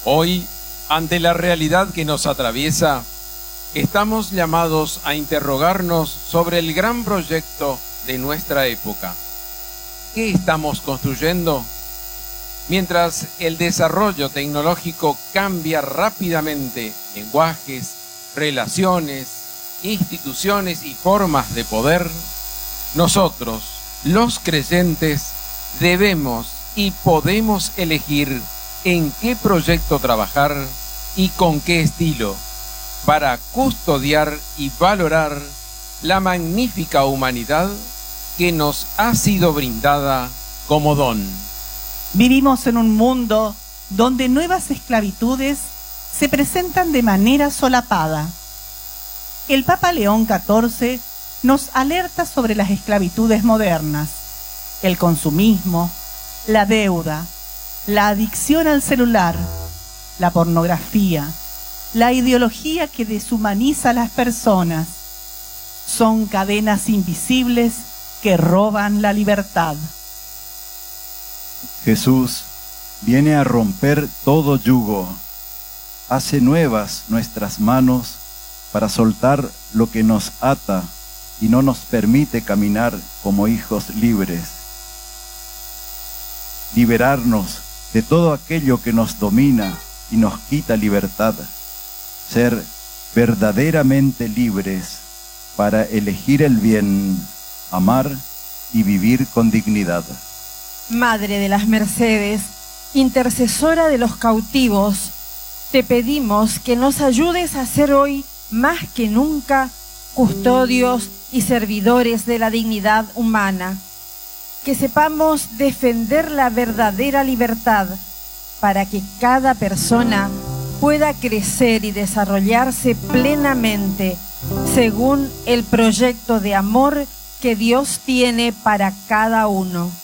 Hoy, ante la realidad que nos atraviesa, estamos llamados a interrogarnos sobre el gran proyecto de nuestra época. ¿Qué estamos construyendo? Mientras el desarrollo tecnológico cambia rápidamente lenguajes, relaciones, instituciones y formas de poder, nosotros, los creyentes, debemos y podemos elegir en qué proyecto trabajar y con qué estilo, para custodiar y valorar la magnífica humanidad que nos ha sido brindada como don. Vivimos en un mundo donde nuevas esclavitudes se presentan de manera solapada. El Papa León XIV nos alerta sobre las esclavitudes modernas, el consumismo, la deuda, la adicción al celular, la pornografía, la ideología que deshumaniza a las personas. Son cadenas invisibles que roban la libertad. Jesús viene a romper todo yugo, hace nuevas nuestras manos para soltar lo que nos ata y no nos permite caminar como hijos libres. Liberarnos de todo aquello que nos domina y nos quita libertad. Ser verdaderamente libres para elegir el bien, amar y vivir con dignidad. Madre de las Mercedes, intercesora de los cautivos, te pedimos que nos ayudes a ser hoy más que nunca custodios y servidores de la dignidad humana. Que sepamos defender la verdadera libertad para que cada persona pueda crecer y desarrollarse plenamente según el proyecto de amor que Dios tiene para cada uno.